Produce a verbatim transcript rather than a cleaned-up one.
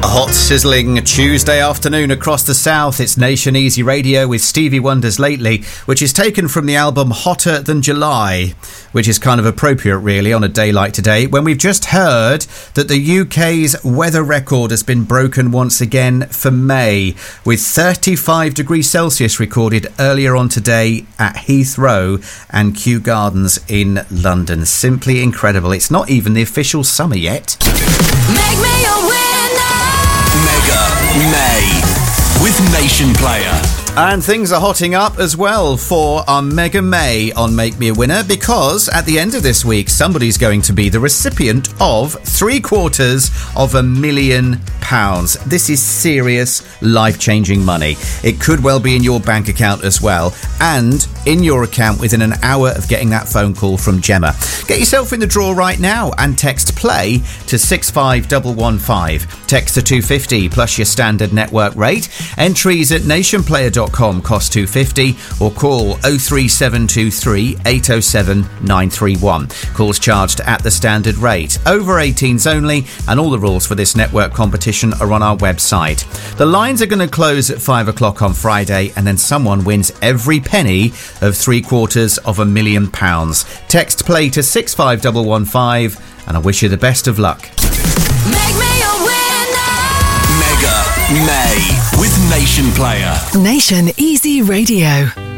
hot, sizzling Tuesday afternoon across the south. It's Nation Easy Radio with Stevie Wonder's Lately, which is taken from the album Hotter Than July, which is kind of appropriate, really, on a day like today, when we've just heard that the U K's weather record has been broken once again for May, with thirty-five degrees Celsius recorded earlier on today at Heathrow and Kew Gardens in London. Simply incredible. It's not even the official summer yet. Make me a winner! Mega May with Nation Player. And things are hotting up as well for our Mega May on Make Me a Winner, because at the end of this week, somebody's going to be the recipient of three quarters of a million pounds. This is serious, life-changing money. It could well be in your bank account as well, and in your account within an hour of getting that phone call from Gemma. Get yourself in the draw right now and text PLAY to six five one one five. Text to two fifty plus your standard network rate. Entries at nationplayer dot com cost two fifty, or call oh three seven two three eight oh seven nine three one. Calls charged at the standard rate. Over eighteens only, and all the rules for this network competition are on our website. The lines are going to close at five o'clock on Friday, and then someone wins every penny of three quarters of a million pounds. Text PLAY to six five one one five, and I wish you the best of luck. Make me a winner! Mega May with Nation Player. Nation Easy Radio.